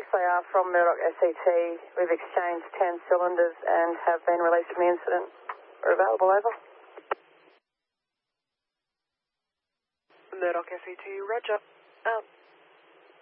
they are from Murdoch SET. We've exchanged 10 cylinders and have been released from the incident. We're available, over. Murdoch SET, roger. Out.